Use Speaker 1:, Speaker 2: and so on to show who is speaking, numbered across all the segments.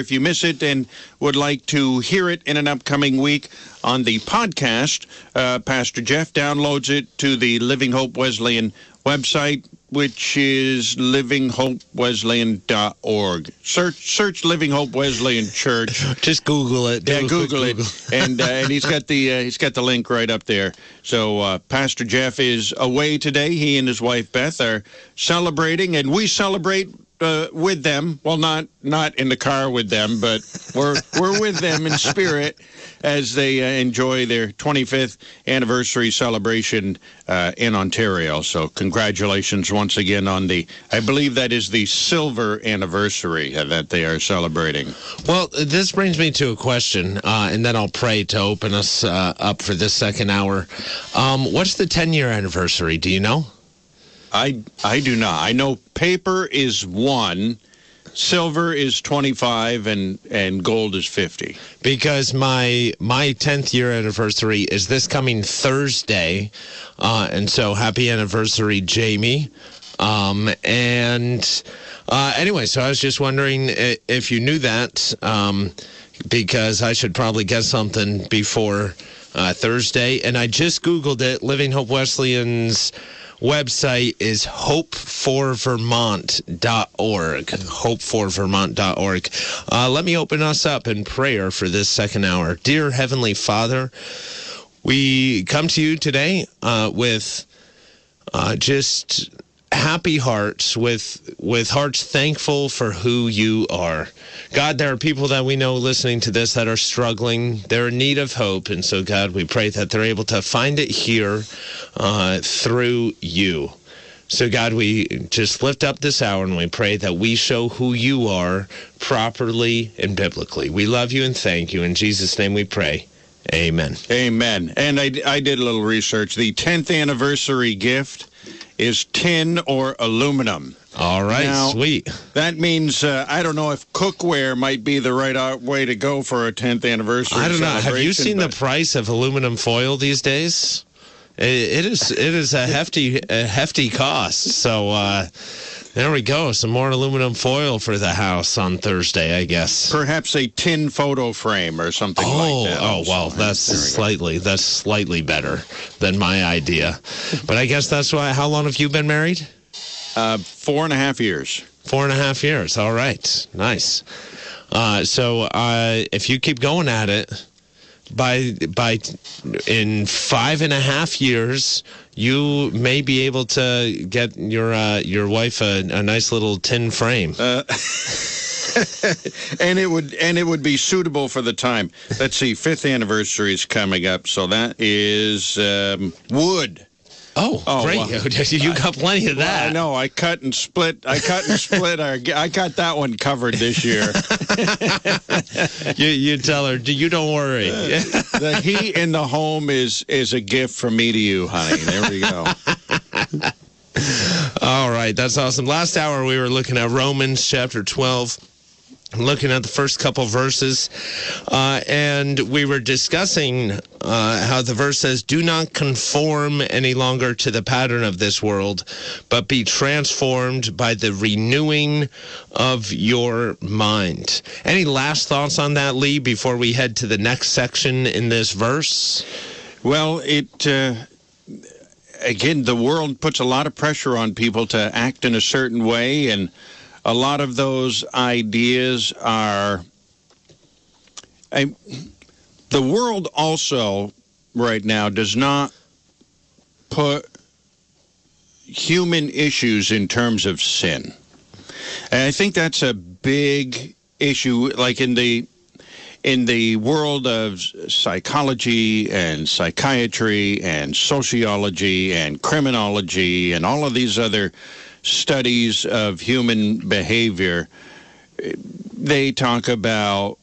Speaker 1: if you miss it and would like to hear it in an upcoming week on the podcast, Pastor Jeff downloads it to the Living Hope Wesleyan website, which is livinghopewesleyan.org. Search Living Hope Wesleyan Church.
Speaker 2: Just Google it.
Speaker 1: Yeah, Google it. And he's got the link right up there. So Pastor Jeff is away today. He and his wife Beth are celebrating, and we celebrate with them. Well, not in the car with them, but we're with them in spirit as they enjoy their 25th anniversary celebration in Ontario. So congratulations once again on I believe that is the silver anniversary that they are celebrating.
Speaker 2: Well, this brings me to a question, and then I'll pray to open us up for this second hour. What's the 10-year anniversary? Do you know?
Speaker 1: I do not. I know paper is 1, silver is 25, and gold is 50.
Speaker 2: Because my 10th year anniversary is this coming Thursday, and so happy anniversary, Jamie. Anyway, so I was just wondering if you knew that, because I should probably get something before Thursday, and I just Googled it. Living Hope Wesleyan's website is hopeforvermont.org. Hopeforvermont.org. Let me open us up in prayer for this second hour. Dear Heavenly Father, we come to you today with just happy hearts, with hearts thankful for who you are. God, there are people that we know listening to this that are struggling. They're in need of hope. And so, God, we pray that they're able to find it here through you. So, God, we just lift up this hour and we pray that we show who you are properly and biblically. We love you and thank you. In Jesus' name we pray. Amen.
Speaker 1: Amen. And I did a little research. The 10th anniversary gift is tin or aluminum.
Speaker 2: All right,
Speaker 1: now,
Speaker 2: sweet.
Speaker 1: That means, I don't know if cookware might be the right way to go for a 10th anniversary.
Speaker 2: I don't know. Have you seen the price of aluminum foil these days? It is a hefty cost. So there we go. Some more aluminum foil for the house on Thursday, I guess.
Speaker 1: Perhaps a tin photo frame or something like that.
Speaker 2: Oh, well, that's slightly better than my idea. But I guess that's why. How long have you been married?
Speaker 1: 4.5 years.
Speaker 2: 4.5 years. All right. Nice. So if you keep going at it, by in 5.5 years, you may be able to get your wife a nice little tin frame.
Speaker 1: And it would be suitable for the time. Let's see, 5th anniversary is coming up, so that is wood.
Speaker 2: Oh, great! Well, you got plenty of that.
Speaker 1: Well, I know. I cut and split. I got that one covered this year.
Speaker 2: You tell her. You don't worry.
Speaker 1: The heat in the home is a gift from me to you, honey. There we go.
Speaker 2: All right, that's awesome. Last hour we were looking at Romans chapter 12. Looking at the first couple verses, and we were discussing how the verse says, "Do not conform any longer to the pattern of this world, but be transformed by the renewing of your mind." Any last thoughts on that, Lee, before we head to the next section in this verse?
Speaker 1: Well, again, the world puts a lot of pressure on people to act in a certain way, and a lot of those ideas are... the world also, right now, does not put human issues in terms of sin. And I think that's a big issue, like in the world of psychology and psychiatry and sociology and criminology and all of these other studies of human behavior. They talk about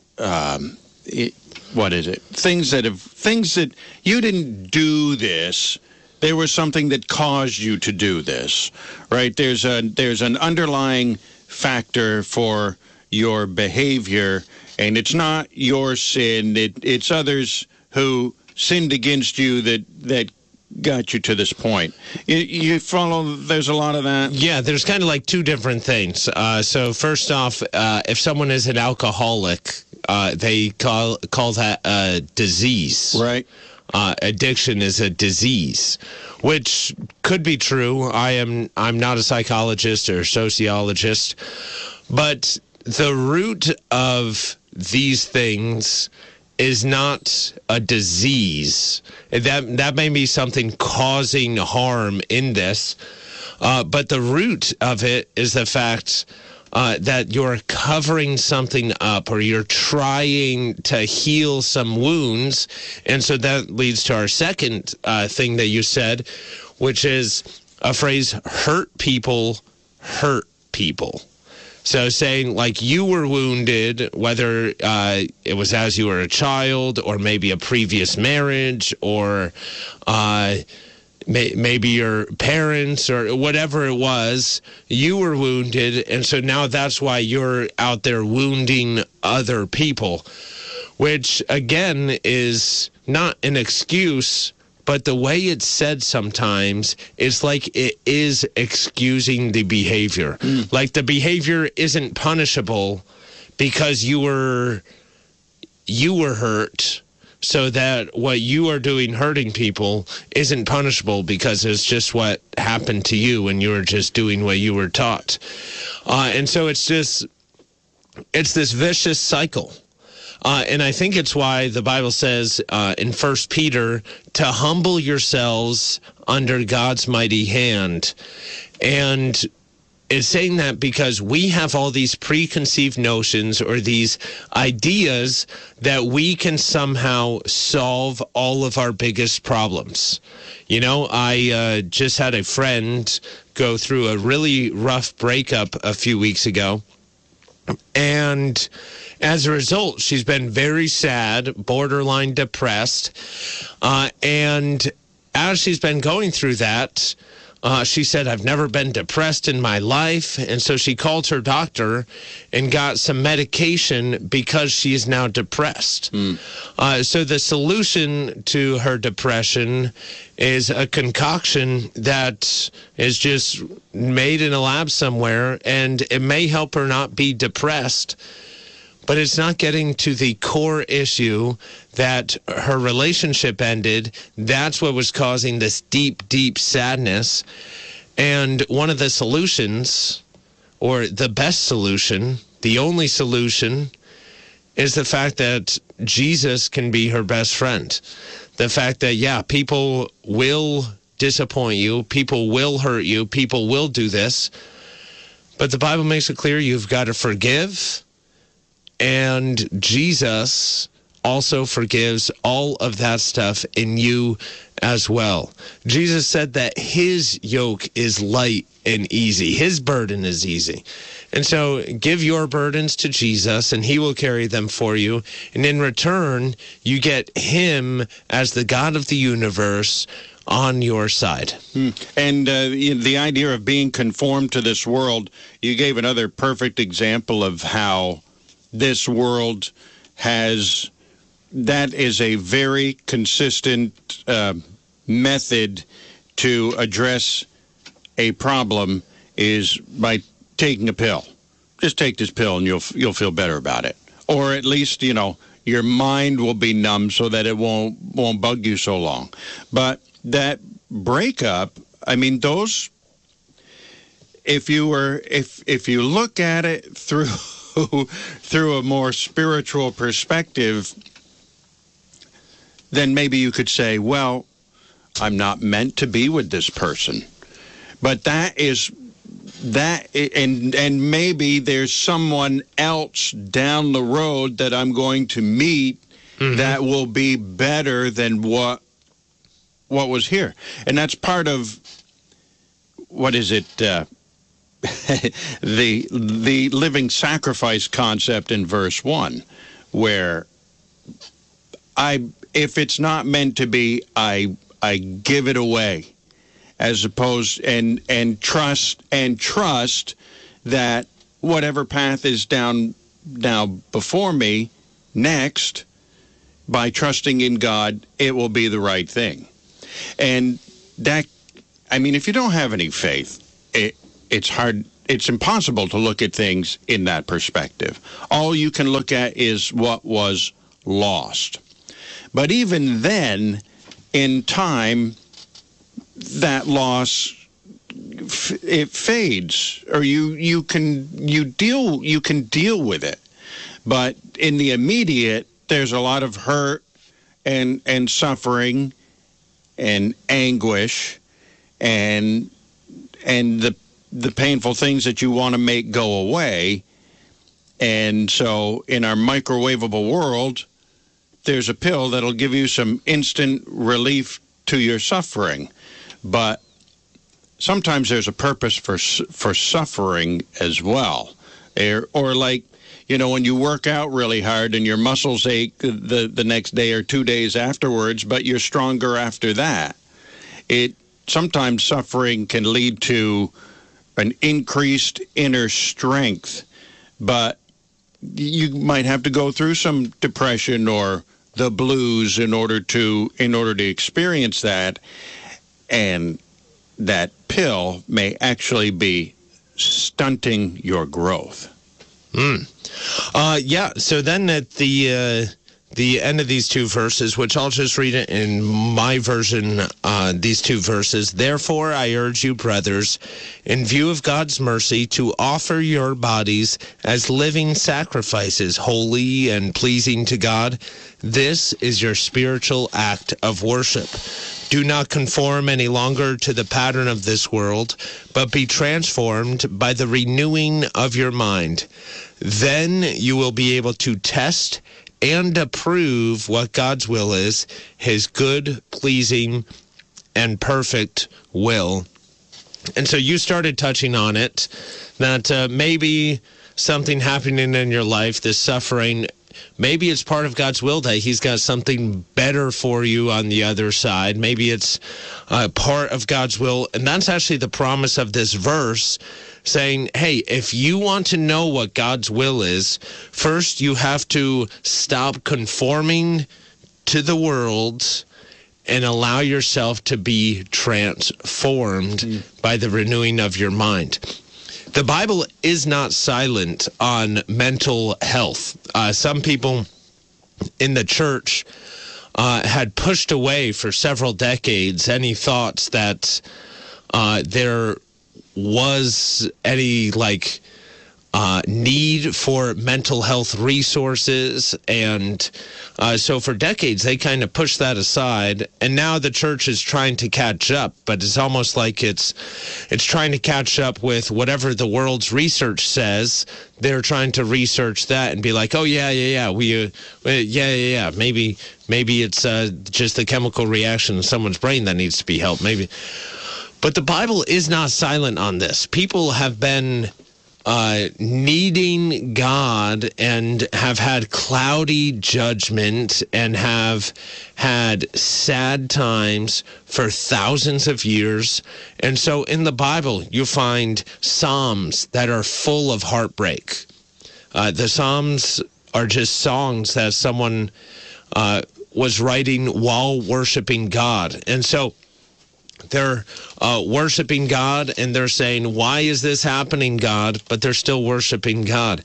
Speaker 1: what is it? Things that you didn't do this. There was something that caused you to do this, right? There's an underlying factor for your behavior, and it's not your sin. It's others who sinned against you that got you to this point. You follow, there's a lot of that?
Speaker 2: Yeah, there's kind of like two different things. So first off, if someone is an alcoholic, they call that a disease.
Speaker 1: Right.
Speaker 2: Addiction is a disease, which could be true. I'm not a psychologist or sociologist, but the root of these things is not a disease. That may be something causing harm in this, but the root of it is the fact that you're covering something up, or you're trying to heal some wounds. And so that leads to our second thing that you said, which is a phrase, hurt people hurt people. So saying like you were wounded, whether it was as you were a child, or maybe a previous marriage, or maybe your parents, or whatever it was, you were wounded. And so now that's why you're out there wounding other people, which again is not an excuse. But the way it's said sometimes, it's like it is excusing the behavior. Like the behavior isn't punishable because you were hurt, so that what you are doing hurting people isn't punishable because it's just what happened to you and you were just doing what you were taught. And so it's this vicious cycle. And I think it's why the Bible says in 1 Peter to humble yourselves under God's mighty hand. And it's saying that because we have all these preconceived notions or these ideas that we can somehow solve all of our biggest problems. You know, I just had a friend go through a really rough breakup a few weeks ago. And as a result, she's been very sad, borderline depressed. And as she's been going through that, she said, I've never been depressed in my life. And so she called her doctor and got some medication because she is now depressed. So the solution to her depression is a concoction that is just made in a lab somewhere, and it may help her not be depressed. But it's not getting to the core issue that her relationship ended. That's what was causing this deep, deep sadness. And one of the solutions, or the best solution, the only solution, is the fact that Jesus can be her best friend. The fact that, yeah, people will disappoint you, people will hurt you, people will do this. But the Bible makes it clear you've got to forgive. And Jesus also forgives all of that stuff in you as well. Jesus said that his yoke is light and easy. His burden is easy. And so give your burdens to Jesus, and he will carry them for you. And in return, you get him as the God of the universe on your side.
Speaker 1: And the idea of being conformed to this world, you gave another perfect example of how this world has, that is a very consistent method to address a problem, is by taking a pill. Just take this pill and you'll feel better about it. Or at least, you know, your mind will be numb so that it won't bug you so long. But that breakup, I mean, those, if you look at it through a more spiritual perspective, then maybe you could say, well, I'm not meant to be with this person. But and maybe there's someone else down the road that I'm going to meet that will be better than what was here. And that's part of, what is it, the living sacrifice concept in verse 1, where if it's not meant to be, I give it away, as opposed and trust that whatever path is down now before me next, by trusting in God, it will be the right thing. And that, I mean, if you don't have any faith, it's hard, it's impossible to look at things in that perspective. All you can look at is what was lost. But even then, in time, that loss, it fades, or you can deal with it. But in the immediate, there's a lot of hurt and suffering and anguish and the painful things that you want to make go away. And so in our microwavable world, there's a pill that'll give you some instant relief to your suffering. But sometimes there's a purpose for suffering as well. Or like, you know, when you work out really hard and your muscles ache the next day or 2 days afterwards, but you're stronger after that. Sometimes suffering can lead to an increased inner strength, but you might have to go through some depression or the blues in order to experience that. And that pill may actually be stunting your growth.
Speaker 2: Yeah, so then at the end of these two verses, which I'll just read it in my version, these two verses. Therefore, I urge you, brothers, in view of God's mercy, to offer your bodies as living sacrifices, holy and pleasing to God. This is your spiritual act of worship. Do not conform any longer to the pattern of this world, but be transformed by the renewing of your mind. Then you will be able to test and approve what God's will is, his good, pleasing, and perfect will. And so you started touching on it, that maybe something happening in your life, this suffering, maybe it's part of God's will that he's got something better for you on the other side. Maybe it's part of God's will. And that's actually the promise of this verse, saying, hey, if you want to know what God's will is, first you have to stop conforming to the world and allow yourself to be transformed by the renewing of your mind. The Bible is not silent on mental health. Some people in the church had pushed away for several decades any thoughts that there was any need for mental health resources, and so for decades they kind of pushed that aside, and now the church is trying to catch up, but it's almost like it's trying to catch up with whatever the world's research says. They're trying to research that and be like, oh yeah, maybe it's just the chemical reaction in someone's brain that needs to be helped, maybe. But the Bible is not silent on this. People have been needing God and have had cloudy judgment and have had sad times for thousands of years. And so in the Bible, you find Psalms that are full of heartbreak. The Psalms are just songs that someone was writing while worshiping God. And so they're worshiping God, and they're saying, why is this happening, God? But they're still worshiping God.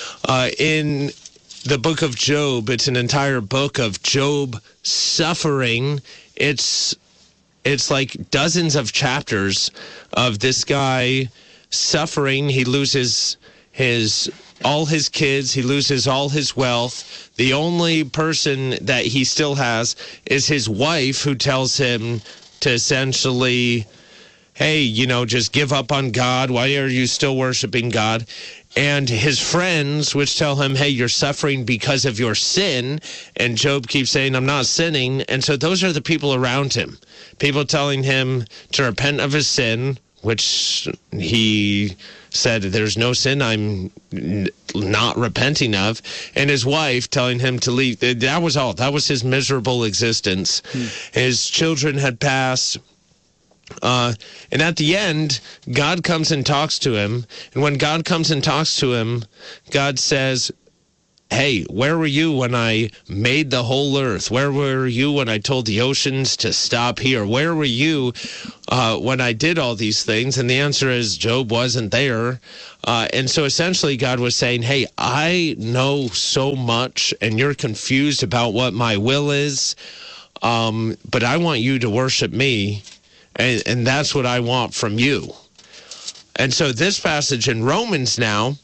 Speaker 2: In the book of Job, it's an entire book of Job suffering. It's like dozens of chapters of this guy suffering. He loses all his kids. He loses all his wealth. The only person that he still has is his wife, who tells him to essentially, hey, just give up on God. Why are you still worshiping God? And his friends, which tell him, hey, you're suffering because of your sin. And Job keeps saying, I'm not sinning. And so those are the people around him. People telling him to repent of his sin, which he said, there's no sin I'm not repenting of. And his wife telling him to leave. That was all. That was his miserable existence. His children had passed. And at the end, God comes and talks to him. And when God comes and talks to him, God says, hey, where were you when I made the whole earth? Where were you when I told the oceans to stop here? Where were you when I did all these things? And the answer is Job wasn't there. And so essentially God was saying, hey, I know so much and you're confused about what my will is, but I want you to worship me, and that's what I want from you. And so this passage in Romans now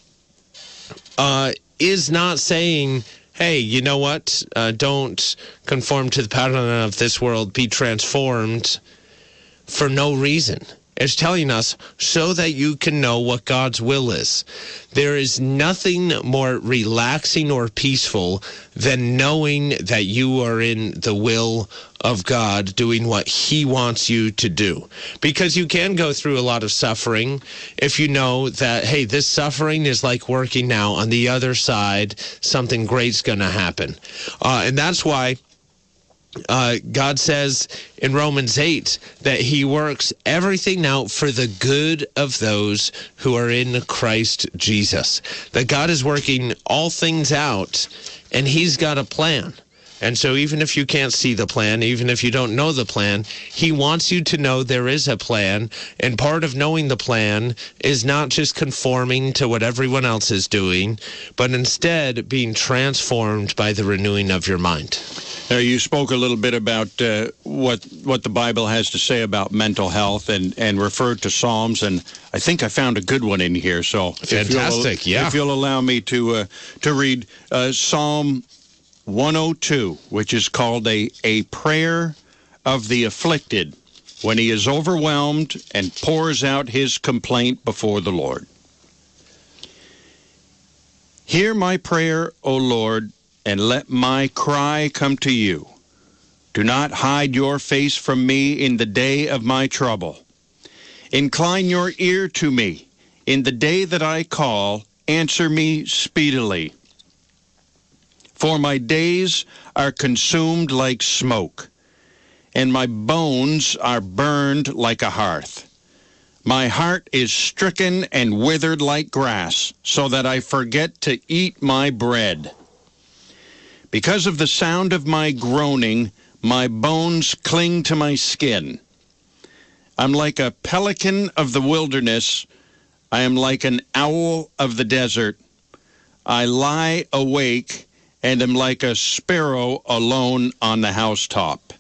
Speaker 2: is not saying, hey, you know what? Don't conform to the pattern of this world. Be transformed for no reason. It's telling us so that you can know what God's will is. There is nothing more relaxing or peaceful than knowing that you are in the will of God, doing what He wants you to do. Because you can go through a lot of suffering if you know that, hey, this suffering is like working now. On the other side, something great's going to happen. And that's why God says in Romans 8 that He works everything out for the good of those who are in Christ Jesus. That God is working all things out, and He's got a plan. And so even if you can't see the plan, even if you don't know the plan, He wants you to know there is a plan. And part of knowing the plan is not just conforming to what everyone else is doing, but instead being transformed by the renewing of your mind.
Speaker 1: Now, you spoke a little bit about what the Bible has to say about mental health and referred to Psalms, and I think I found a good one in here. So
Speaker 2: fantastic,
Speaker 1: if you'll allow me to read Psalm 102, which is called a prayer of the afflicted when he is overwhelmed and pours out his complaint before the Lord. Hear my prayer, O Lord, and let my cry come to you. Do not hide your face from me in the day of my trouble. Incline your ear to me. In the day that I call, answer me speedily. For my days are consumed like smoke, and my bones are burned like a hearth. My heart is stricken and withered like grass, so that I forget to eat my bread. Because of the sound of my groaning, my bones cling to my skin. I'm like a pelican of the wilderness. I am like an owl of the desert. I lie awake and am like a sparrow alone on the housetop.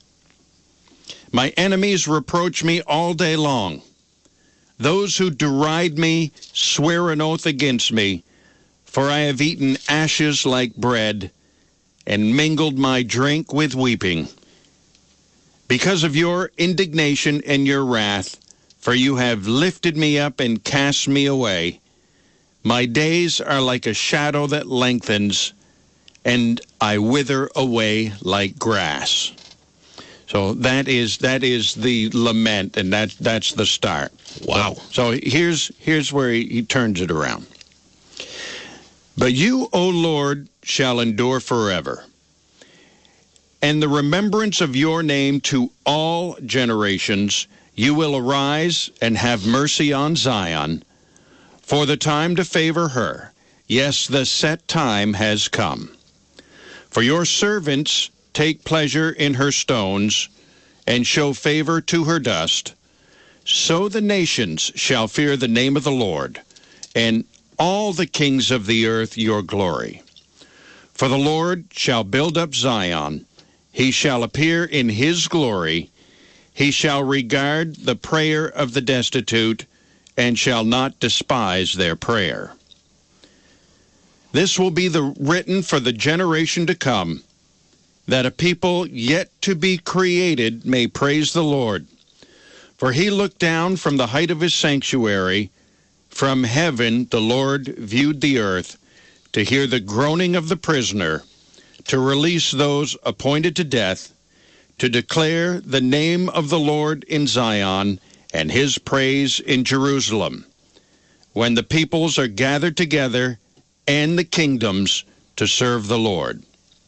Speaker 1: My enemies reproach me all day long. Those who deride me swear an oath against me, for I have eaten ashes like bread and mingled my drink with weeping. Because of your indignation and your wrath, for you have lifted me up and cast me away. My days are like a shadow that lengthens, and I wither away like grass. So that is the lament, and that's the start.
Speaker 2: Wow.
Speaker 1: So here's where he turns it around. But you, O Lord, shall endure forever, and the remembrance of your name to all generations. You will arise and have mercy on Zion, for the time to favor her. Yes, the set time has come. For your servants take pleasure in her stones, and show favor to her dust. So the nations shall fear the name of the Lord, and all the kings of the earth your glory. For the Lord shall build up Zion. He shall appear in his glory. He shall regard the prayer of the destitute, and shall not despise their prayer. This will be written for the generation to come, that a people yet to be created may praise the Lord. For he looked down from the height of his sanctuary. From heaven the Lord viewed the earth, to hear the groaning of the prisoner, to release those appointed to death, to declare the name of the Lord in Zion, and his praise in Jerusalem, when the peoples are gathered together, and the kingdoms to serve the Lord.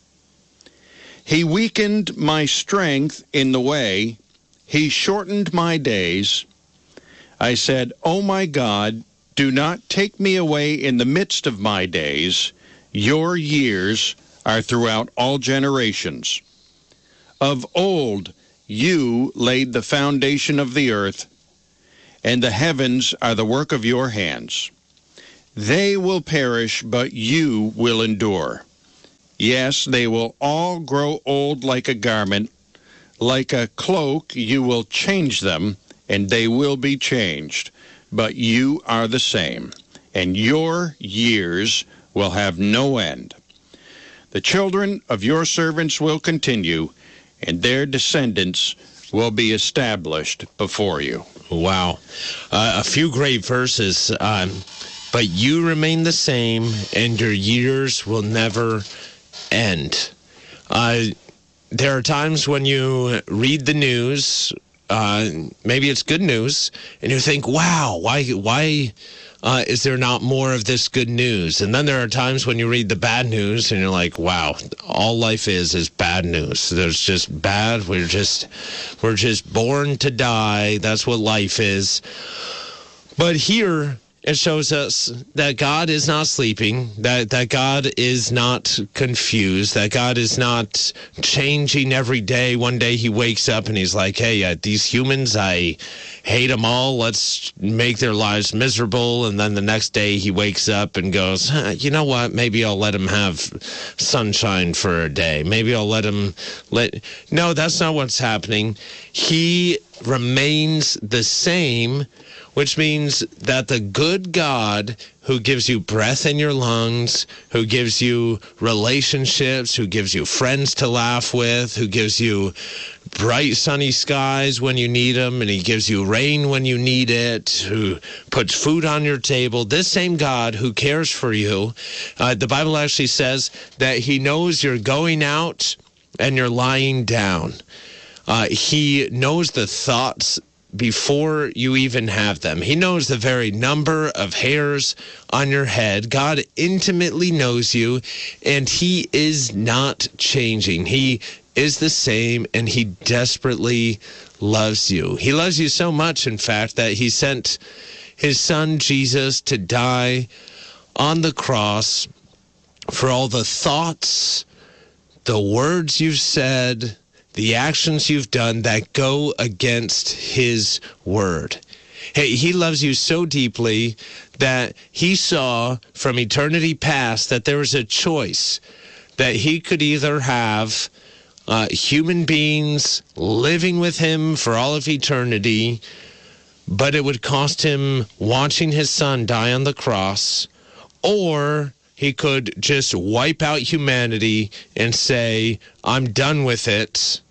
Speaker 1: He weakened my strength in the way. He shortened my days. I said, O my God, do not take me away in the midst of my days. Your years are throughout all generations. Of old you laid the foundation of the earth, and the heavens are the work of your hands. They will perish, but you will endure. Yes, they will all grow old like a garment. Like a cloak you will change them, and they will be changed. But you are the same, and your years will have no end. The children of your servants will continue, and their descendants will be established before you.
Speaker 2: Wow. A few great verses. But you remain the same, and your years will never end. There are times when you read the news, maybe it's good news, and you think, wow, why is there not more of this good news? And then there are times when you read the bad news, and you're like, wow, all life is bad news. There's just bad. We're just born to die. That's what life is. But here, it shows us that God is not sleeping, that God is not confused, that God is not changing every day. One day he wakes up and he's like, hey, these humans, I hate them all. Let's make their lives miserable. And then the next day he wakes up and goes, you know what? Maybe I'll let him have sunshine for a day. Maybe I'll let him No, that's not what's happening. He remains the same, which means that the good God who gives you breath in your lungs, who gives you relationships, who gives you friends to laugh with, who gives you bright sunny skies when you need them, and he gives you rain when you need it, who puts food on your table, this same God who cares for you, the Bible actually says that he knows you're going out and you're lying down. He knows the thoughts before you even have them. He knows the very number of hairs on your head. God intimately knows you, and he is not changing. He is the same, and he desperately loves you. He loves you so much, in fact, that he sent his son Jesus to die on the cross for all the thoughts, the words you've said, the actions you've done that go against his word. Hey, he loves you so deeply that he saw from eternity past that there was a choice that he could either have human beings living with him for all of eternity, but it would cost him watching his son die on the cross, or he could just wipe out humanity and say, I'm done with it.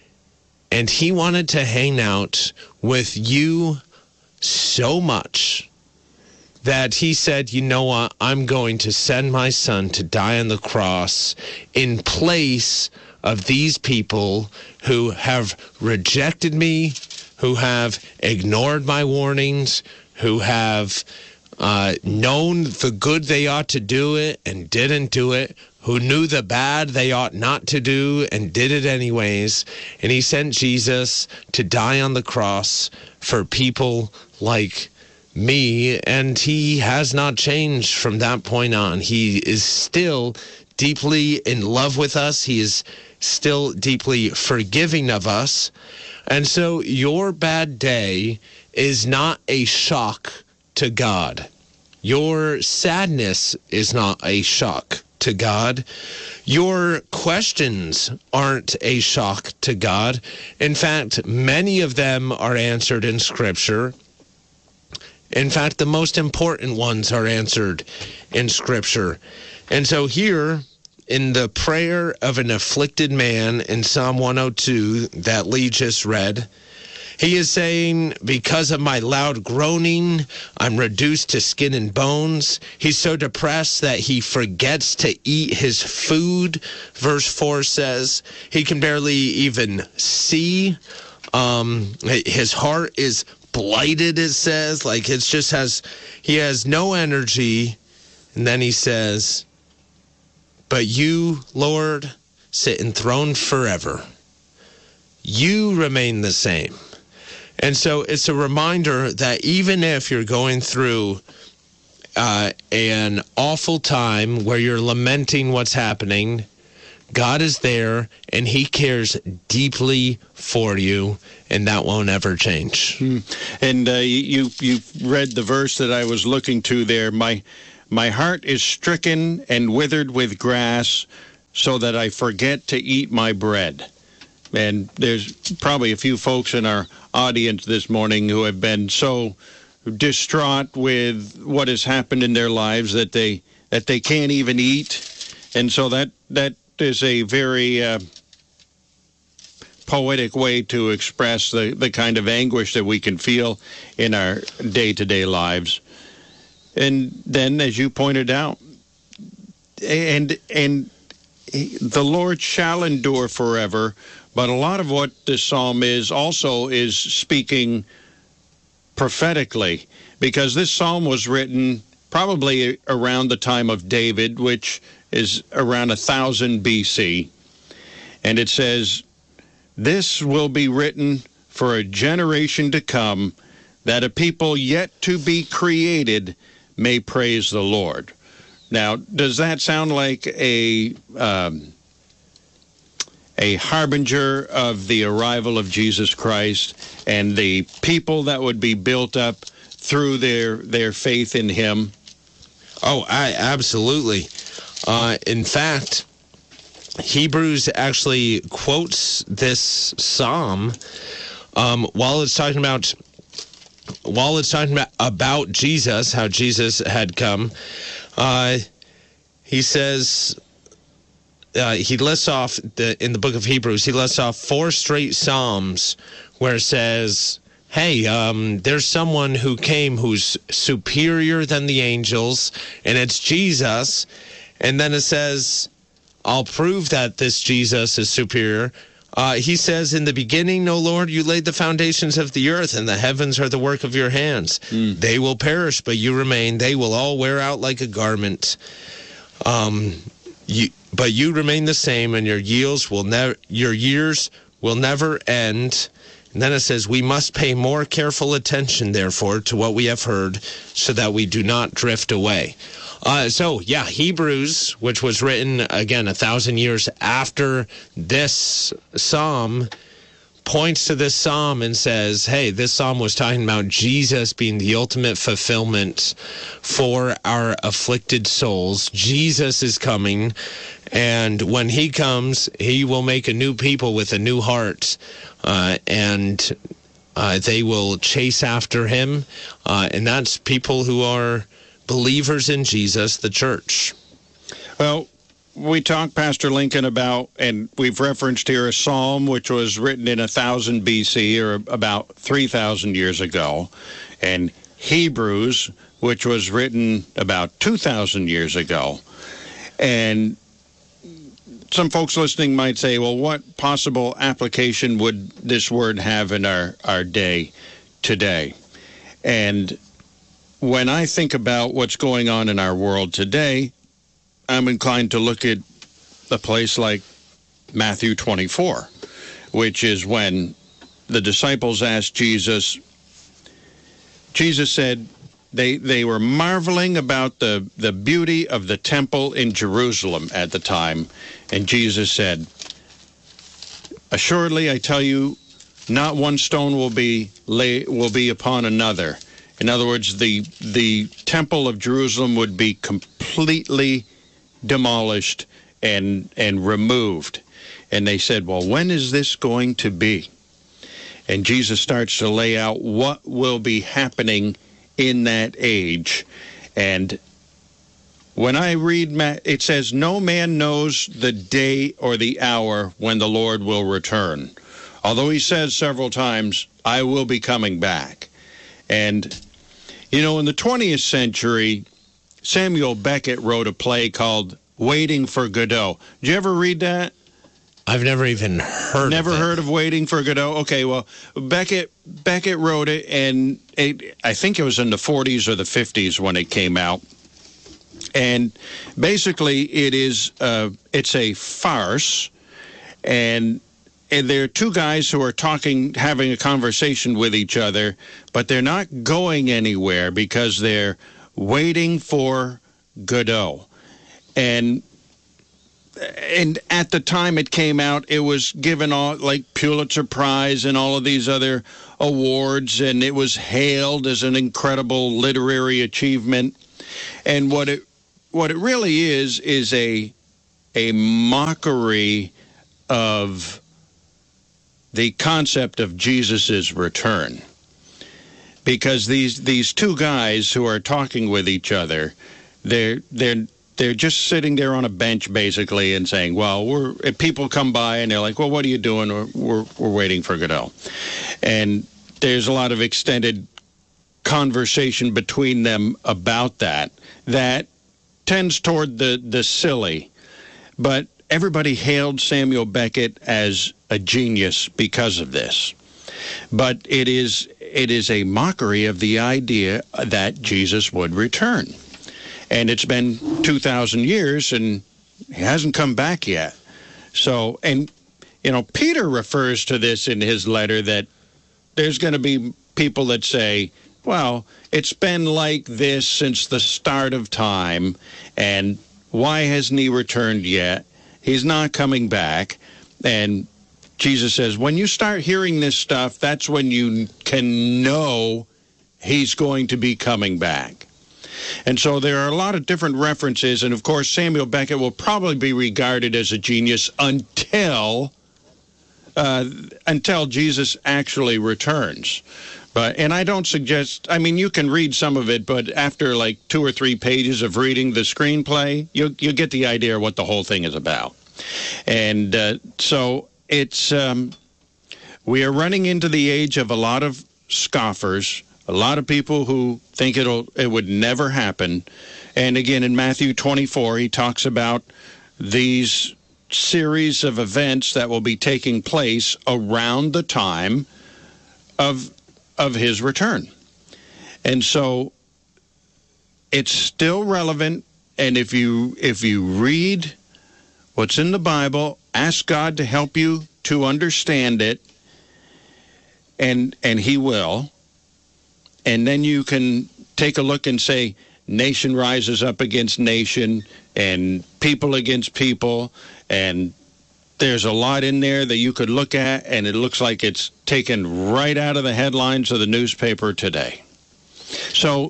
Speaker 2: And he wanted to hang out with you so much that he said, you know what, I'm going to send my son to die on the cross in place of these people who have rejected me, who have ignored my warnings, who have known the good they ought to do it and didn't do it, who knew the bad they ought not to do and did it anyways. And he sent Jesus to die on the cross for people like me, and he has not changed from that point on. He is still deeply in love with us. He is still deeply forgiving of us. And so your bad day is not a shock to God. Your sadness is not a shock to God. Your questions aren't a shock to God. In fact, many of them are answered in Scripture. In fact, the most important ones are answered in Scripture. And so here, in the prayer of an afflicted man in Psalm 102 that Lee just read, he is saying, because of my loud groaning, I'm reduced to skin and bones. He's so depressed that he forgets to eat his food. Verse 4 says he can barely even see. His heart is blighted, it says. Like it's just he has no energy. And then he says, but you, Lord, sit enthroned forever. You remain the same. And so it's a reminder that even if you're going through an awful time where you're lamenting what's happening, God is there, and he cares deeply for you, and that won't ever change.
Speaker 1: And you read the verse that I was looking to there. My heart is stricken and withered with grass, so that I forget to eat my bread. And there's probably a few folks in our audience this morning who have been so distraught with what has happened in their lives that they can't even eat. And so that is a very poetic way to express the kind of anguish that we can feel in our day-to-day lives. And then, as you pointed out, and the Lord shall endure forever. But a lot of what this psalm is also is speaking prophetically, because this psalm was written probably around the time of David, which is around 1000 BC. And it says, "This will be written for a generation to come, that a people yet to be created may praise the Lord." Now, does that sound like a harbinger of the arrival of Jesus Christ and the people that would be built up through their faith in him?
Speaker 2: Oh, absolutely. In fact, Hebrews actually quotes this psalm while it's talking about Jesus, how Jesus had come. He says, he lists off in the book of Hebrews, he lists off 4 straight psalms where it says, hey, there's someone who came who's superior than the angels, and it's Jesus. And then it says, I'll prove that this Jesus is superior. He says, in the beginning, O Lord, you laid the foundations of the earth, and the heavens are the work of your hands. They will perish, but you remain. They will all wear out like a garment. But you remain the same, and your years will never end. And then it says, we must pay more careful attention, therefore, to what we have heard, so that we do not drift away. Hebrews, which was written, again, 1,000 years after this psalm, points to this psalm and says, hey, this psalm was talking about Jesus being the ultimate fulfillment for our afflicted souls. Jesus is coming, and when he comes, he will make a new people with a new heart, and they will chase after him, and that's people who are believers in Jesus, the church.
Speaker 1: Well, we talked, Pastor Lincoln, about, and we've referenced here a psalm which was written in 1000 BC, or about 3,000 years ago, and Hebrews, which was written about 2,000 years ago. And some folks listening might say, well, what possible application would this word have in our day today? And when I think about what's going on in our world today, I'm inclined to look at a place like Matthew 24, which is when the disciples asked Jesus. Jesus said they were marveling about the beauty of the temple in Jerusalem at the time. And Jesus said, assuredly, I tell you, not one stone will be upon another. In other words, the temple of Jerusalem would be completely demolished and removed. And they said, well, when is this going to be? And Jesus starts to lay out what will be happening in that age. And when I read, it says, no man knows the day or the hour when the Lord will return. Although he says several times, I will be coming back. And you know, in the 20th century, Samuel Beckett wrote a play called Waiting for Godot. Did you ever read that?
Speaker 2: I've never even heard of it.
Speaker 1: Never heard of Waiting for Godot? Okay, well, Beckett wrote it, and I think it was in the 40s or the 50s when it came out. And basically, it's a farce, and there are two guys who are having a conversation with each other, but they're not going anywhere because they're waiting for Godot. And at the time it came out, it was given all like Pulitzer Prize and all of these other awards, and it was hailed as an incredible literary achievement. And what it really is a mockery of the concept of Jesus's return. Because these two guys who are talking with each other, they're just sitting there on a bench basically and saying, well, people come by and they're like, well, what are you doing? We're waiting for Godot. And there's a lot of extended conversation between them about that tends toward the silly. But everybody hailed Samuel Beckett as a genius because of this. But it is a mockery of the idea that Jesus would return. And it's been 2,000 years, and he hasn't come back yet. So, and, Peter refers to this in his letter, that there's going to be people that say, well, it's been like this since the start of time, and why hasn't he returned yet? He's not coming back. And Jesus says, when you start hearing this stuff, that's when you can know he's going to be coming back. And so there are a lot of different references, and of course Samuel Beckett will probably be regarded as a genius until Jesus actually returns. And I don't suggest, you can read some of it, but after like 2 or 3 pages of reading the screenplay, you get the idea of what the whole thing is about. And so it's we are running into the age of a lot of scoffers, a lot of people who think it would never happen. And again, in Matthew 24, he talks about these series of events that will be taking place around the time of his return. And so it's still relevant. And if you read what's in the Bible, ask God to help you to understand it, and he will. And then you can take a look and say, nation rises up against nation and people against people. And there's a lot in there that you could look at, and it looks like it's taken right out of the headlines of the newspaper today. So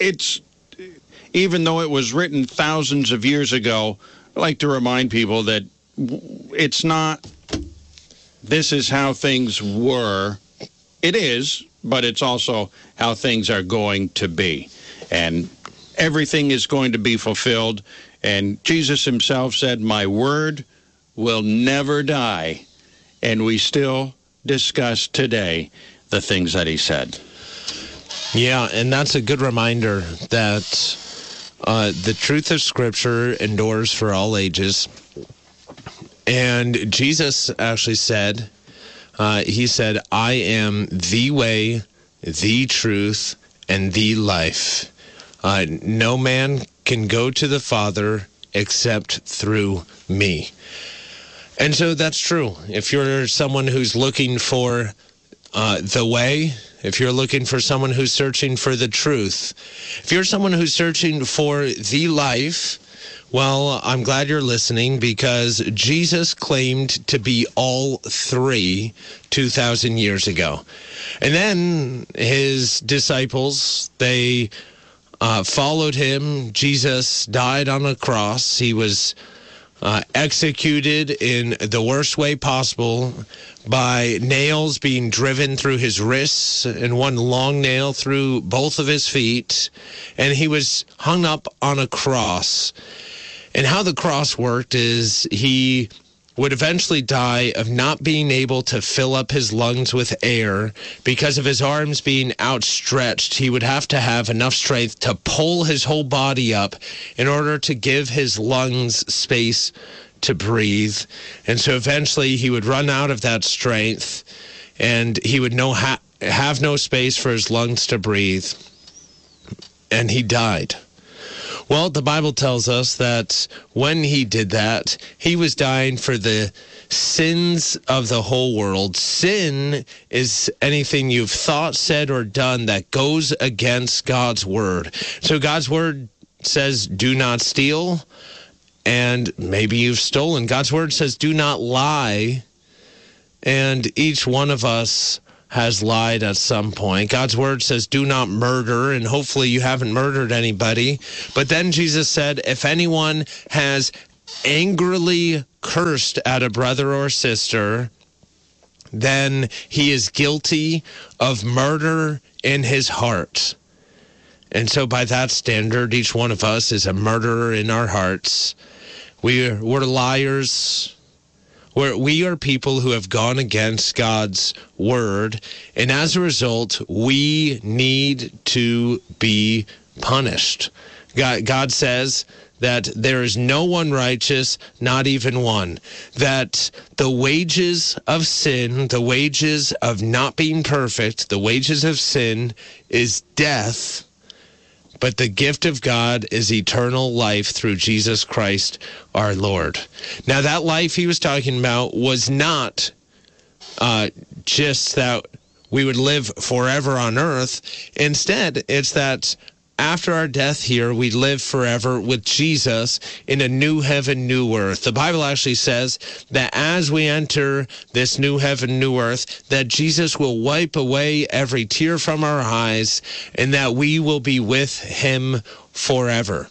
Speaker 1: even though it was written thousands of years ago, I like to remind people that it's not, this is how things were. It is, but it's also how things are going to be. And everything is going to be fulfilled. And Jesus himself said, my word will never die. And we still discuss today the things that he said.
Speaker 2: Yeah, and that's a good reminder that the truth of Scripture endures for all ages. And Jesus actually said, he said, I am the way, the truth, and the life. No man can go to the Father except through me. And so that's true. If you're someone who's looking for the way, if you're looking for someone who's searching for the truth, if you're someone who's searching for the life, well, I'm glad you're listening, because Jesus claimed to be all three 2,000 years ago. And then his disciples, they followed him. Jesus died on a cross. He was executed in the worst way possible, by nails being driven through his wrists and one long nail through both of his feet. And he was hung up on a cross. And how the cross worked is he would eventually die of not being able to fill up his lungs with air. Because of his arms being outstretched, he would have to have enough strength to pull his whole body up in order to give his lungs space to breathe. And so eventually he would run out of that strength, and he would have no space for his lungs to breathe. And he died. Well, the Bible tells us that when he did that, he was dying for the sins of the whole world. Sin is anything you've thought, said, or done that goes against God's word. So God's word says, do not steal, and maybe you've stolen. God's word says, do not lie, and each one of us has lied at some point. God's word says, do not murder, and hopefully you haven't murdered anybody. But then Jesus said, if anyone has angrily cursed at a brother or sister, then he is guilty of murder in his heart. And so by that standard, each one of us is a murderer in our hearts. We're liars. We are people who have gone against God's word, and as a result, we need to be punished. God says that there is no one righteous, not even one. That the wages of sin, the wages of not being perfect, the wages of sin is death. But the gift of God is eternal life through Jesus Christ, our Lord. Now, that life he was talking about was not just that we would live forever on earth. Instead, it's that after our death here, we live forever with Jesus in a new heaven, new earth. The Bible actually says that as we enter this new heaven, new earth, that Jesus will wipe away every tear from our eyes and that we will be with him forever.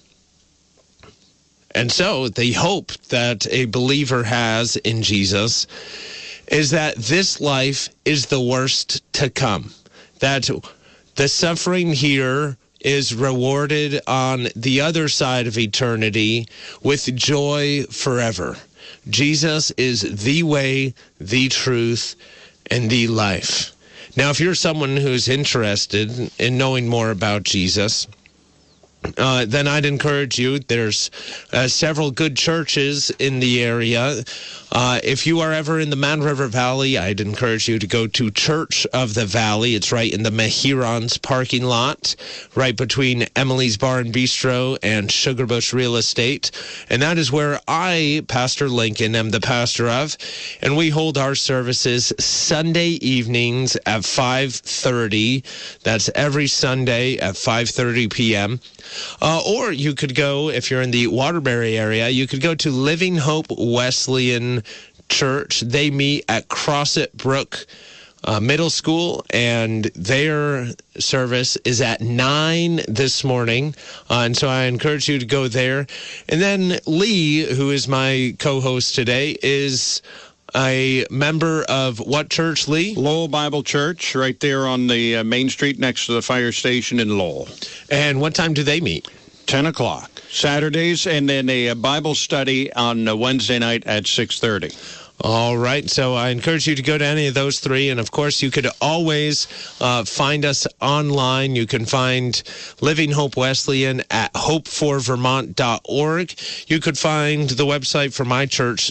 Speaker 2: And so the hope that a believer has in Jesus is that this life is the worst to come, that the suffering here is rewarded on the other side of eternity with joy forever. Jesus is the way, the truth, and the life. Now, if you're someone who's interested in knowing more about Jesus, then I'd encourage you. There's several good churches in the area. If you are ever in the Man River Valley, I'd encourage you to go to Church of the Valley. It's right in the Mahirons parking lot, right between Emily's Bar and Bistro and Sugarbush Real Estate. And that is where I, Pastor Lincoln, am the pastor of. And we hold our services Sunday evenings at 5:30. That's every Sunday at 5:30 p.m. Or you could go, if you're in the Waterbury area, you could go to Living Hope Wesleyan Church. They meet at Crossett Brook Middle School, and their service is at 9 this morning. And so I encourage you to go there. And then Lee, who is my co-host today, is a member of what church, Lee?
Speaker 1: Lowell Bible Church, right there on the Main Street next to the fire station in Lowell.
Speaker 2: And what time do they meet?
Speaker 1: 10 o'clock Saturdays, and then a Bible study on Wednesday night at 6:30.
Speaker 2: All right. So I encourage you to go to any of those three. And, of course, you could always find us online. You can find Living Hope Wesleyan at hopeforvermont.org. You could find the website for my church,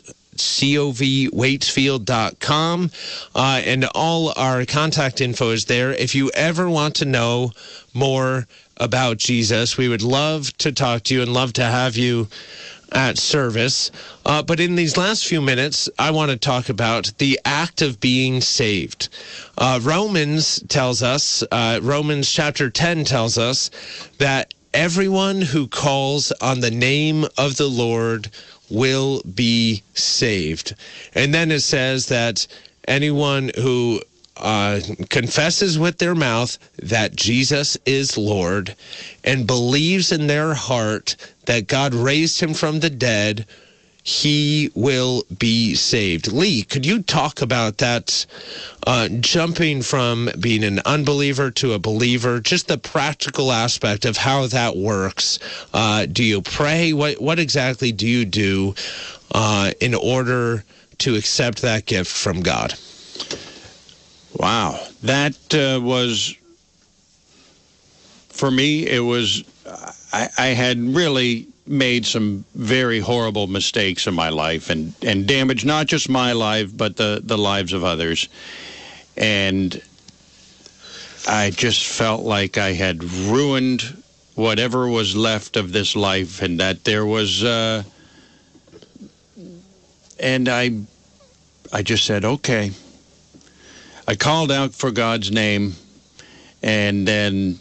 Speaker 2: covwaitsfield.com, and all our contact info is there. If you ever want to know more about Jesus, we would love to talk to you and love to have you at service. But in these last few minutes, I want to talk about the act of being saved. Romans tells us, Romans chapter 10 tells us that everyone who calls on the name of the Lord will be saved. And then it says that anyone who confesses with their mouth that Jesus is Lord and believes in their heart that God raised him from the dead, he will be saved. Lee, could you talk about that, jumping from being an unbeliever to a believer, just the practical aspect of how that works? Do you pray? What exactly do you do in order to accept that gift from God?
Speaker 1: Wow. That was, for me, it was, I had really made some very horrible mistakes in my life and damaged not just my life, but the lives of others. And I just felt like I had ruined whatever was left of this life, and that there was, and I just said, okay. I called out for God's name, and then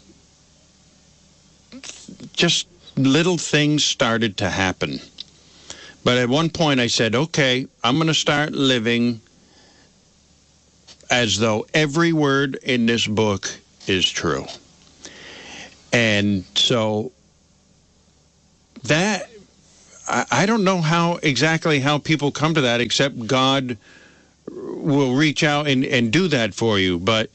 Speaker 1: just little things started to happen. But at one point I said, okay, I'm going to start living as though every word in this book is true. And so that, I don't know exactly how people come to that, except God will reach out and do that for you. But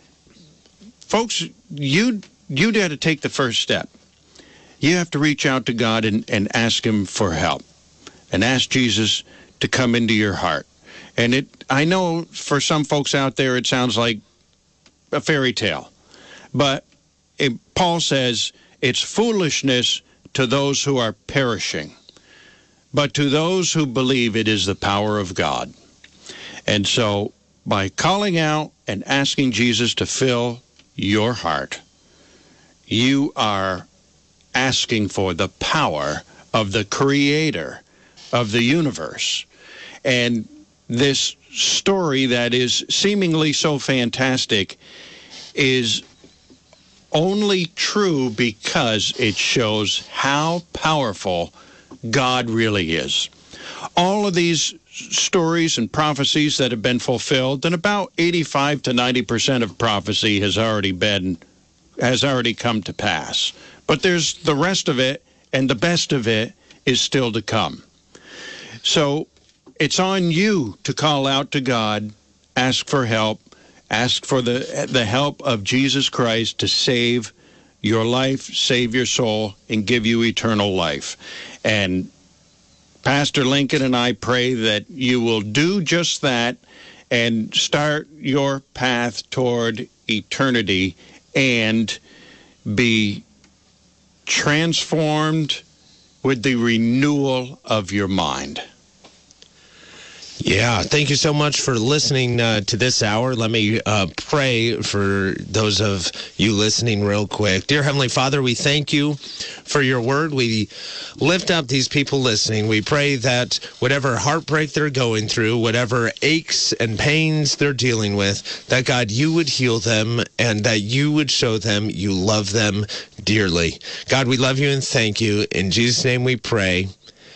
Speaker 1: folks, you got to take the first step. You have to reach out to God and ask him for help, and ask Jesus to come into your heart. And I know for some folks out there it sounds like a fairy tale, but Paul says it's foolishness to those who are perishing, but to those who believe it is the power of God. And so by calling out and asking Jesus to fill your heart, you are asking for the power of the Creator of the universe. And this story that is seemingly so fantastic is only true because it shows how powerful God really is. All of these stories and prophecies that have been fulfilled, and about 85 to 90% of prophecy has already come to pass. But there's the rest of it, and the best of it is still to come. So it's on you to call out to God, ask for help, ask for the help of Jesus Christ to save your life, save your soul, and give you eternal life. And Pastor Lincoln and I pray that you will do just that and start your path toward eternity and be transformed with the renewal of your mind.
Speaker 2: Yeah, thank you so much for listening to this hour. Let me pray for those of you listening real quick. Dear Heavenly Father, we thank you for your word. We lift up these people listening. We pray that whatever heartbreak they're going through, whatever aches and pains they're dealing with, that God, you would heal them and that you would show them you love them dearly. God, we love you and thank you. In Jesus' name we pray.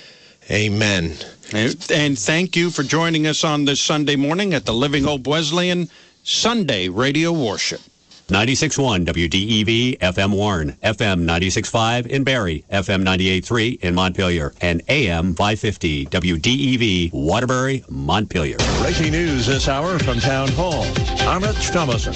Speaker 2: Amen.
Speaker 1: And thank you for joining us on this Sunday morning at the Living Hope Wesleyan Sunday Radio Worship.
Speaker 3: 96.1 WDEV FM Warren, FM 96.5 in Barrie, FM 98.3 in Montpelier, and AM 550 WDEV Waterbury, Montpelier.
Speaker 4: Breaking news this hour from Town Hall. I'm Rich Thomason.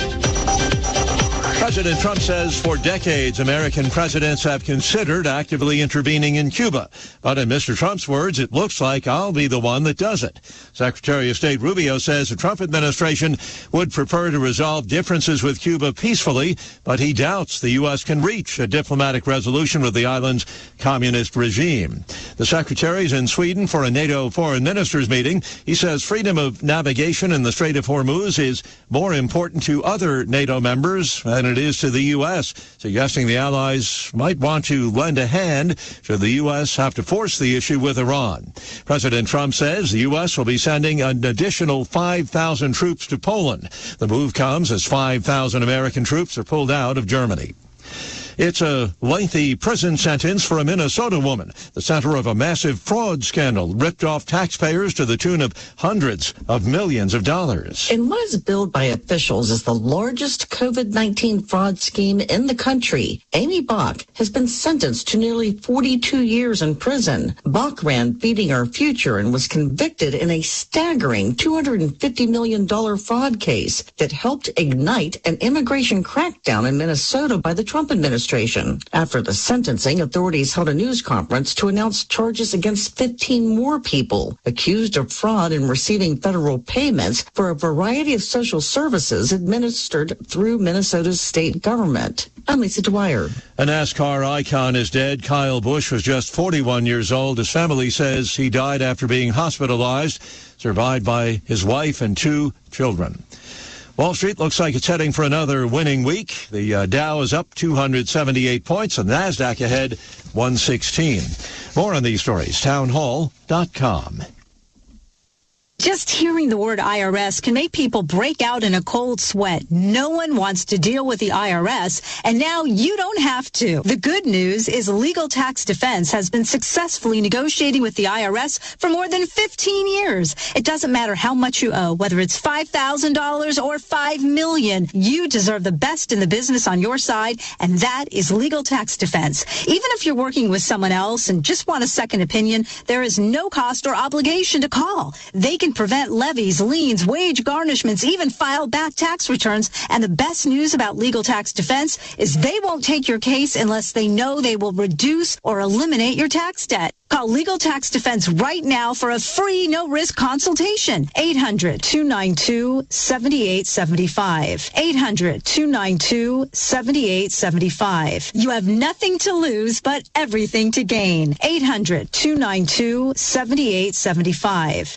Speaker 4: President Trump says for decades, American presidents have considered actively intervening in Cuba. But in Mr. Trump's words, it looks like I'll be the one that does it. Secretary of State Rubio says the Trump administration would prefer to resolve differences with Cuba peacefully, but he doubts the U.S. can reach a diplomatic resolution with the island's communist regime. The secretary's in Sweden for a NATO foreign ministers meeting. He says freedom of navigation in the Strait of Hormuz is more important to other NATO members than it is to the U.S., suggesting the allies might want to lend a hand should the U.S. have to force the issue with Iran. President Trump says the U.S. will be sending an additional 5,000 troops to Poland. The move comes as 5,000 American troops are pulled out of Germany. It's a lengthy prison sentence for a Minnesota woman, the center of a massive fraud scandal, ripped off taxpayers to the tune of hundreds of millions of dollars.
Speaker 5: In what is billed by officials as the largest COVID-19 fraud scheme in the country, Amy Bach has been sentenced to nearly 42 years in prison. Bach ran Feeding Our Future and was convicted in a staggering $250 million fraud case that helped ignite an immigration crackdown in Minnesota by the Trump administration. After the sentencing, authorities held a news conference to announce charges against 15 more people accused of fraud in receiving federal payments for a variety of social services administered through Minnesota's state government. I'm Lisa Dwyer.
Speaker 4: A NASCAR icon is dead. Kyle Busch was just 41 years old. His family says he died after being hospitalized, survived by his wife and 2 children. Wall Street looks like it's heading for another winning week. The Dow is up 278 points, and NASDAQ ahead 116. More on these stories, townhall.com.
Speaker 6: Just hearing the word IRS can make people break out in a cold sweat. No one wants to deal with the IRS, and now you don't have to. The good news is Legal Tax Defense has been successfully negotiating with the IRS for more than 15 years. It doesn't matter how much you owe, whether it's $5,000 or $5 million. You deserve the best in the business on your side, and that is Legal Tax Defense. Even if you're working with someone else and just want a second opinion, there is no cost or obligation to call. They can prevent levies, liens, wage garnishments, even file back tax returns. And the best news about Legal Tax Defense is they won't take your case unless they know they will reduce or eliminate your tax debt. Call Legal Tax Defense right now for a free, no-risk consultation. 800-292-7875. 800-292-7875. You have nothing to lose but everything to gain. 800-292-7875.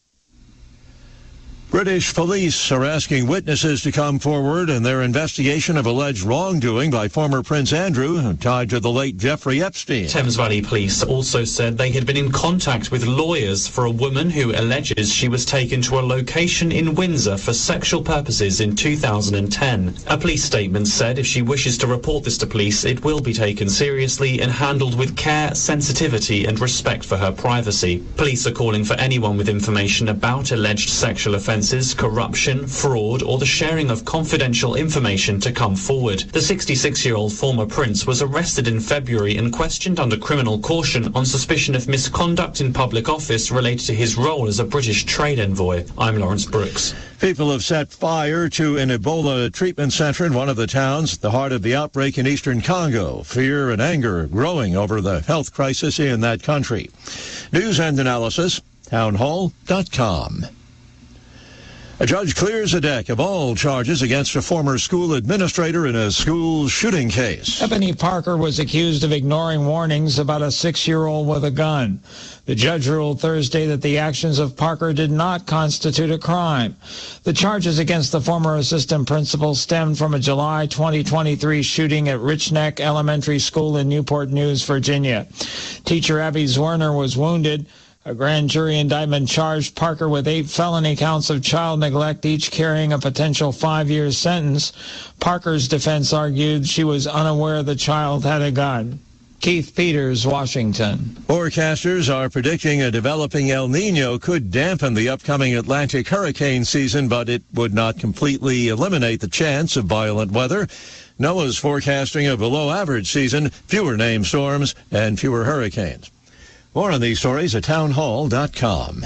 Speaker 4: British police are asking witnesses to come forward in their investigation of alleged wrongdoing by former Prince Andrew tied to the late Jeffrey Epstein.
Speaker 7: Thames Valley Police also said they had been in contact with lawyers for a woman who alleges she was taken to a location in Windsor for sexual purposes in 2010. A police statement said if she wishes to report this to police, it will be taken seriously and handled with care, sensitivity and respect for her privacy. Police are calling for anyone with information about alleged sexual offences, corruption, fraud, or the sharing of confidential information to come forward. The 66-year-old former prince was arrested in February and questioned under criminal caution on suspicion of misconduct in public office related to his role as a British trade envoy. I'm Lawrence Brooks.
Speaker 4: People have set fire to an Ebola treatment center in one of the towns at the heart of the outbreak in eastern Congo. Fear and anger growing over the health crisis in that country. News and analysis, townhall.com. A judge clears a deck of all charges against a former school administrator in a school shooting case.
Speaker 8: Ebony Parker was accused of ignoring warnings about a 6-year-old with a gun. The judge ruled Thursday that the actions of Parker did not constitute a crime. The charges against the former assistant principal stemmed from a July 2023 shooting at Rich Neck Elementary School in Newport News, Virginia. Teacher Abby Zwerner was wounded. A grand jury indictment charged Parker with 8 felony counts of child neglect, each carrying a potential 5-year sentence. Parker's defense argued she was unaware the child had a gun. Keith Peters, Washington.
Speaker 4: Forecasters are predicting a developing El Nino could dampen the upcoming Atlantic hurricane season, but it would not completely eliminate the chance of violent weather. NOAA's forecasting a below-average season, fewer named storms, and fewer hurricanes. More on these stories at townhall.com.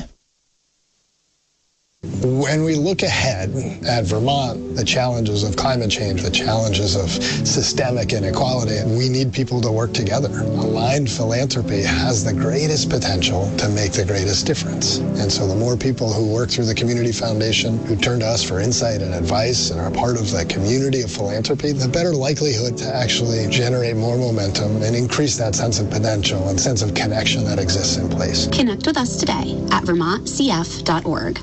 Speaker 9: When we look ahead at Vermont, the challenges of climate change, the challenges of systemic inequality, we need people to work together. Aligned philanthropy has the greatest potential to make the greatest difference. And so the more people who work through the Community Foundation, who turn to us for insight and advice and are part of the community of philanthropy, the better likelihood to actually generate more momentum and increase that sense of potential and sense of connection that exists in place.
Speaker 10: Connect with us today at vermontcf.org.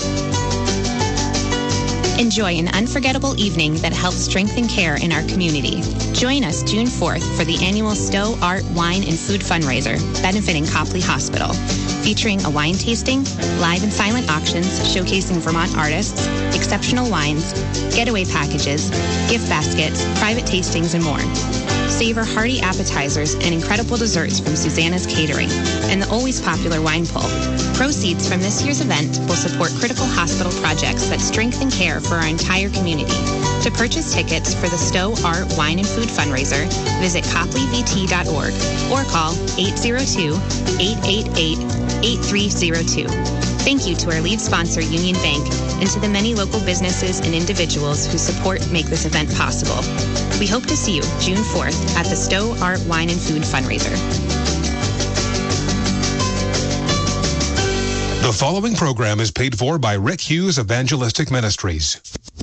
Speaker 10: Enjoy an unforgettable evening that helps strengthen care in our community. Join us June 4th for the annual Stowe Art, Wine, and Food fundraiser benefiting Copley Hospital, featuring a wine tasting, live and silent auctions showcasing Vermont artists, exceptional wines, getaway packages, gift baskets, private tastings, and more. Savor hearty appetizers and incredible desserts from Susanna's Catering and the always popular wine pull. Proceeds from this year's event will support critical hospital projects that strengthen care for our entire community. To purchase tickets for the Stowe Art, Wine, and Food fundraiser, visit copleyvt.org or call 802-888-8302. Thank you to our lead sponsor, Union Bank, and to the many local businesses and individuals whose support make this event possible. We hope to see you June 4th at the Stowe Art, Wine, and Food fundraiser.
Speaker 11: The following program is paid for by Rick Hughes Evangelistic Ministries.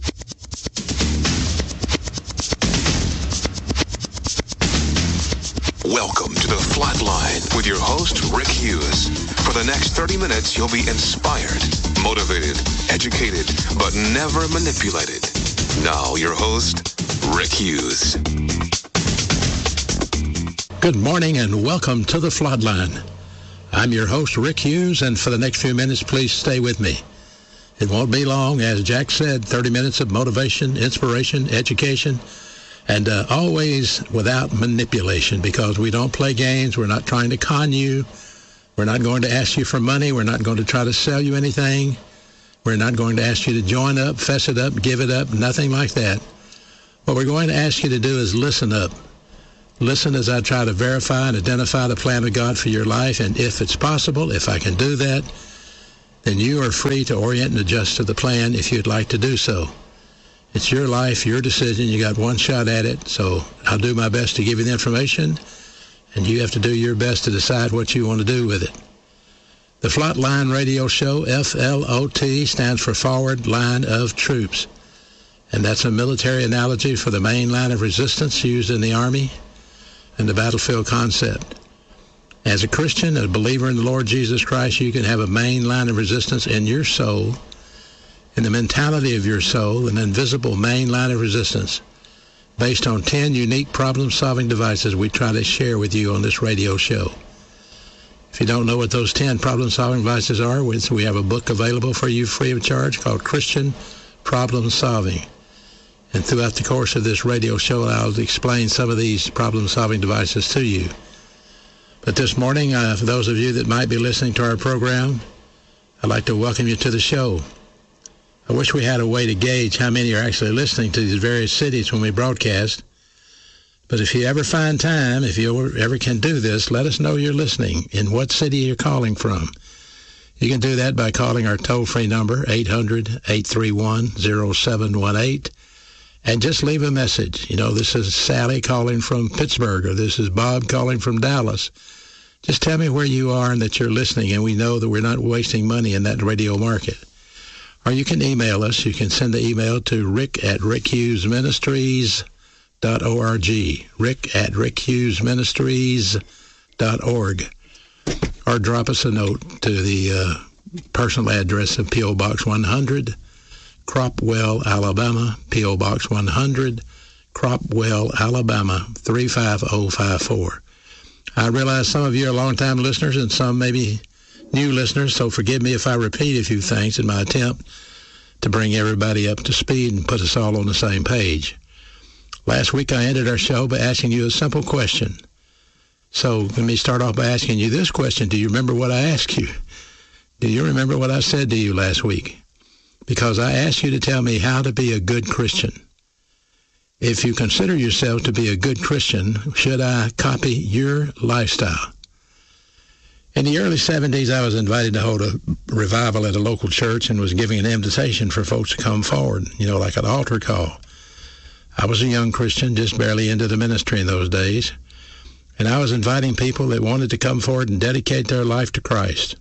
Speaker 12: Welcome to The Flatline with your host, Rick Hughes. For the next 30 minutes, you'll be inspired, motivated, and educated, but never manipulated. Now, your host, Rick Hughes.
Speaker 13: Good morning and welcome to the Floodline. I'm your host, Rick Hughes, and for the next few minutes, please stay with me. It won't be long. As Jack said, 30 minutes of motivation, inspiration, education, and always without manipulation, because we don't play games. We're not trying to con you. We're not going to ask you for money. We're not going to try to sell you anything. We're not going to ask you to join up, fess it up, give it up, nothing like that. What we're going to ask you to do is listen up. Listen as I try to verify and identify the plan of God for your life, and if it's possible, if I can do that, then you are free to orient and adjust to the plan if you'd like to do so. It's your life, your decision. You got one shot at it, so I'll do my best to give you the information, and you have to do your best to decide what you want to do with it. The Flatline Radio Show, FLOT, stands for Forward Line of Troops, and that's a military analogy for the main line of resistance used in the Army and the battlefield concept. As a Christian, a believer in the Lord Jesus Christ, you can have a main line of resistance in your soul, in the mentality of your soul, an invisible main line of resistance based on 10 unique problem-solving devices we try to share with you on this radio show. If you don't know what those 10 problem-solving devices are, we have a book available for you free of charge called Christian Problem Solving. And throughout the course of this radio show, I'll explain some of these problem-solving devices to you. But this morning, for those of you that might be listening to our program, I'd like to welcome you to the show. I wish we had a way to gauge how many are actually listening to these various cities when we broadcast. But if you ever find time, if you ever can do this, let us know you're listening, in what city you're calling from. You can do that by calling our toll-free number, 800-831-0718, and just leave a message. You know, this is Sally calling from Pittsburgh, or this is Bob calling from Dallas. Just tell me where you are and that you're listening, and we know that we're not wasting money in that radio market. Or you can email us. You can send the email to rick@rickhughesministries.org, rick@rickhughesministries.org, or drop us a note to the personal address of P.O. Box 100, Cropwell, Alabama, P.O. Box 100, Cropwell, Alabama, 35054. I realize some of you are long-time listeners and some maybe new listeners, so forgive me if I repeat a few things in my attempt to bring everybody up to speed and put us all on the same page. Last week I ended our show by asking you a simple question. So let me start off by asking you this question. Do you remember what I asked you? Do you remember what I said to you last week? Because I asked you to tell me how to be a good Christian. If you consider yourself to be a good Christian, should I copy your lifestyle? In the early 70s, I was invited to hold a revival at a local church and was giving an invitation for folks to come forward, like an altar call. I was a young Christian, just barely into the ministry in those days, and I was inviting people that wanted to come forward and dedicate their life to Christ.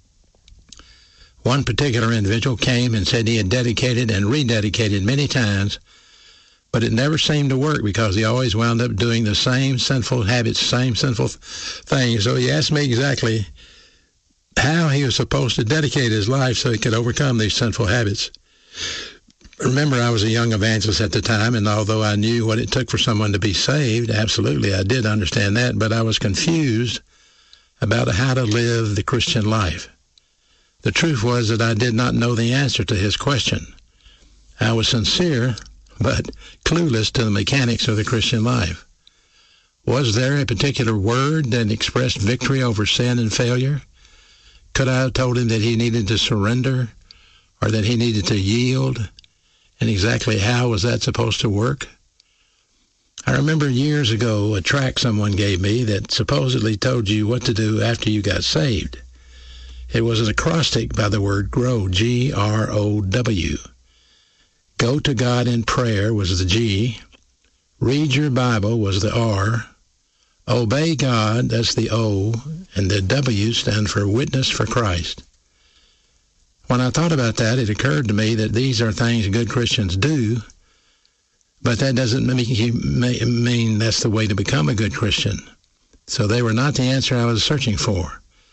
Speaker 13: One particular individual came and said he had dedicated and rededicated many times, but it never seemed to work because he always wound up doing the same sinful habits, same sinful things. So he asked me exactly how he was supposed to dedicate his life so he could overcome these sinful habits. Remember, I was a young evangelist at the time, and although I knew what it took for someone to be saved, absolutely, I did understand that, but I was confused about how to live the Christian life. The truth was that I did not know the answer to his question. I was sincere, but clueless to the mechanics of the Christian life. Was there a particular word that expressed victory over sin and failure? Could I have told him that he needed to surrender or that he needed to yield? And exactly how was that supposed to work? I remember years ago a tract someone gave me that supposedly told you what to do after you got saved. It was an acrostic by the word GROW, G-R-O-W. Go to God in prayer was the G. Read your Bible was the R. Obey God, that's the O. And the W stand for Witness for Christ. When I thought about that, it occurred to me that these are things good Christians do, but that doesn't mean that's the way to become a good Christian. So they were not the answer I was searching for.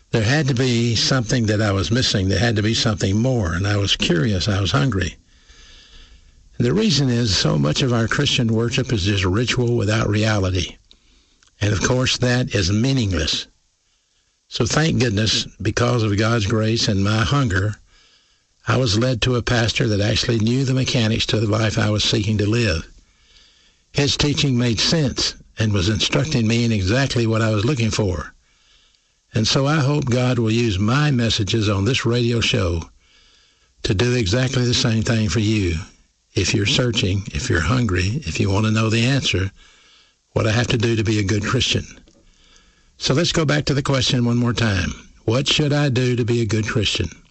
Speaker 13: there had to be something that I was missing. There had to be something more, and I was curious. I was hungry. And the reason is so much of our Christian worship is just ritual without reality. And, of course, that is meaningless. So thank goodness, because of God's grace and my hunger, I was led to a pastor that actually knew the mechanics to the life I was seeking to live. His teaching made sense and was instructing me in exactly what I was looking for. And so I hope God will use my messages on this radio show to do exactly the same thing for you. If you're searching, if you're hungry, if you want to know the answer, what I have to do to be a good Christian. So let's go back to the question one more time. What should I do to be a good Christian?